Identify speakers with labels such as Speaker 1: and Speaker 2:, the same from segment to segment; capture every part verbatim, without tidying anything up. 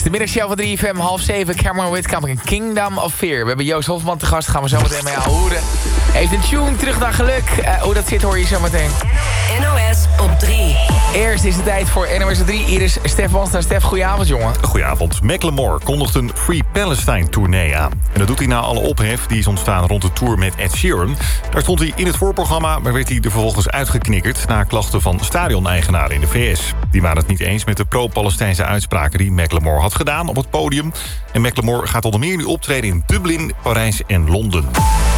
Speaker 1: de middagshow van drie F M, half zeven. Cameron Whitcomb en Kingdom of Fear. We hebben Joost Hofman te gast, gaan we zo meteen mee horen. Heeft een tune terug naar geluk. Uh, hoe dat zit hoor je zo meteen.
Speaker 2: N O S op drie.
Speaker 1: Eerst is het tijd voor N O S op drie. Hier is Stef Wanstra. Stef, goedenavond jongen.
Speaker 3: Goedenavond. Macklemore kondigt een Free Palestine tournee aan. En dat doet hij na alle ophef die is ontstaan rond de tour met Ed Sheeran. Daar stond hij in het voorprogramma, maar werd hij er vervolgens uitgeknikkerd na klachten van stadioneigenaren in de V S. Die waren het niet eens met de pro-Palestijnse uitspraken die Macklemore had gedaan op het podium. En Macklemore gaat onder meer nu optreden in Dublin, Parijs en Londen.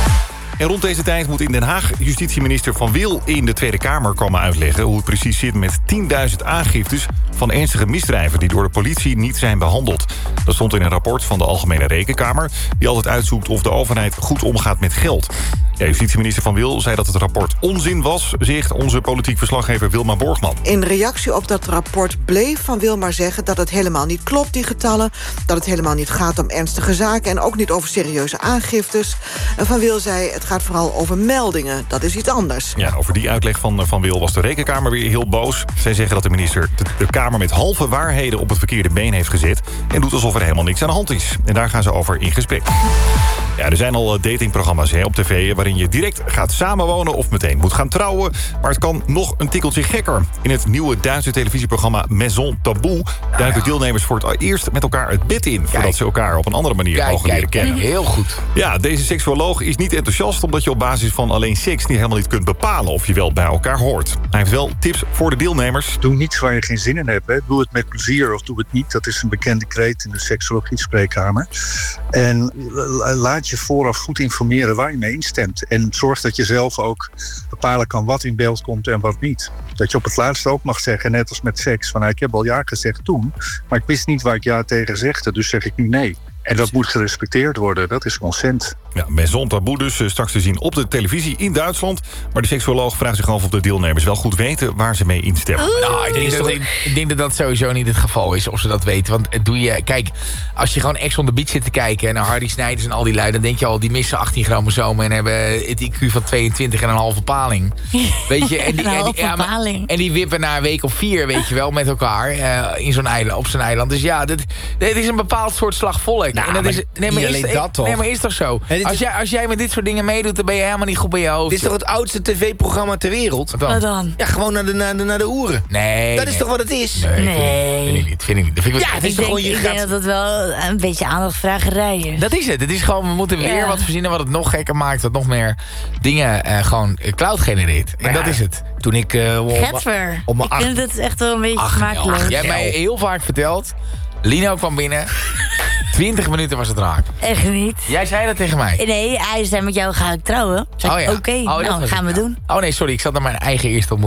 Speaker 3: En rond deze tijd moet in Den Haag justitieminister Van Wil in de Tweede Kamer komen uitleggen hoe het precies zit met tienduizend aangiftes van ernstige misdrijven die door de politie niet zijn behandeld. Dat stond in een rapport van de Algemene Rekenkamer, die altijd uitzoekt of de overheid goed omgaat met geld. Ja, justitieminister Van Wil zei dat het rapport onzin was, zegt onze politiek verslaggever Wilma Borgman.
Speaker 4: In reactie op dat rapport bleef Van Wil maar zeggen dat het helemaal niet klopt, die getallen. Dat het helemaal niet gaat om ernstige zaken en ook niet over serieuze aangiftes. En Van Wil zei, het gaat vooral over meldingen. Dat is iets anders.
Speaker 3: Ja, over die uitleg van Van Wil was de Rekenkamer weer heel boos. Zij zeggen dat de minister de, de Kamer met halve waarheden op het verkeerde been heeft gezet en doet alsof er helemaal niks aan de hand is. En daar gaan ze over in gesprek. Ja, er zijn al datingprogramma's hè, op tv waarin je direct gaat samenwonen of meteen moet gaan trouwen. Maar het kan nog een tikkeltje gekker. In het nieuwe Duitse televisieprogramma Maison Taboe duiken deelnemers voor het eerst met elkaar het bed in, voordat ze elkaar op een andere manier
Speaker 1: Kijk,
Speaker 3: mogen leren
Speaker 1: kijk,
Speaker 3: kennen.
Speaker 1: heel goed.
Speaker 3: Ja, deze seksuoloog is niet enthousiast omdat je op basis van alleen seks niet helemaal niet kunt bepalen of je wel bij elkaar hoort. Hij heeft wel tips voor de deelnemers.
Speaker 5: Doe niets waar je geen zin in hebt. Hè. Doe het met plezier of doe het niet. Dat is een bekende kreet in de seksologie-spreekkamer. En laat je vooraf goed informeren waar je mee instemt. En zorg dat je zelf ook bepalen kan wat in beeld komt en wat niet. Dat je op het laatste ook mag zeggen, net als met seks, van ik heb al ja gezegd toen, maar ik wist niet waar ik ja tegen zegde, dus zeg ik nu nee. En dat moet gerespecteerd worden, dat is consent.
Speaker 3: Ja, Maison Taboe dus uh, straks te zien op de televisie in Duitsland. Maar de seksuoloog vraagt zich af of de deelnemers wel goed weten waar ze mee instemmen.
Speaker 1: Nou, ik denk, dat, ik, ik denk dat dat sowieso niet het geval is, of ze dat weten. Want het doe je, kijk, als je gewoon Ex on the Beach zit te kijken en naar Hardy Snijders en al die lui, dan denk je al, die missen achttien chromosomen en hebben het I Q van tweeëntwintig en een halve paling. Weet je, en die, en die, ja, maar, en die wippen na een week of vier, weet je wel, met elkaar uh, in zo'n eiland, op zo'n eiland. Dus ja, dit, dit is een bepaald soort slag volk.
Speaker 6: Nou,
Speaker 1: en dat
Speaker 6: maar
Speaker 1: is, nee, maar
Speaker 6: niet
Speaker 1: is,
Speaker 6: alleen dat, toch?
Speaker 1: Nee, maar is toch zo?
Speaker 6: Nee,
Speaker 1: als,
Speaker 6: is,
Speaker 1: jij, als jij met dit soort dingen meedoet, dan ben je helemaal niet goed bij je hoofd.
Speaker 6: Dit is toch het oudste tv-programma ter wereld?
Speaker 1: Wat dan?
Speaker 2: Wat dan?
Speaker 6: Ja, gewoon naar de, naar de, naar de hoeren.
Speaker 1: Nee.
Speaker 6: Dat is
Speaker 1: nee.
Speaker 6: toch wat het is?
Speaker 1: Nee.
Speaker 2: Nee.
Speaker 1: Vind ik niet. Vind ik niet. Dat vind ik
Speaker 6: Ja, het is
Speaker 2: Ik
Speaker 6: toch
Speaker 2: denk,
Speaker 6: gewoon je
Speaker 2: ik denk
Speaker 6: gaat...
Speaker 2: dat dat wel een beetje aandachtsvragerij is.
Speaker 1: Dat is het. Het is gewoon, we moeten weer
Speaker 2: Ja.
Speaker 1: wat verzinnen wat het nog gekker maakt. Wat nog meer dingen uh, gewoon uh, cloud genereert. En
Speaker 6: Ja,
Speaker 1: dat is het.
Speaker 6: Toen ik... Uh, om,
Speaker 2: Getver.
Speaker 6: om mijn
Speaker 2: Ik vind het echt wel een beetje
Speaker 1: Ach,
Speaker 2: smakeloos.
Speaker 1: Jij hebt mij heel vaak verteld. Lino kwam binnen. twintig minuten was het raak.
Speaker 2: Echt niet.
Speaker 1: Jij zei dat tegen mij.
Speaker 2: Nee, hij zei met jou ga ik trouwen. Zeg
Speaker 1: Oh
Speaker 2: ik,
Speaker 1: ja.
Speaker 2: Oké,
Speaker 1: Oh, dat
Speaker 2: nou,
Speaker 1: was
Speaker 2: gaan
Speaker 1: het.
Speaker 2: we doen.
Speaker 1: Oh nee, sorry. Ik zat naar mijn eigen eerste ontmoeting.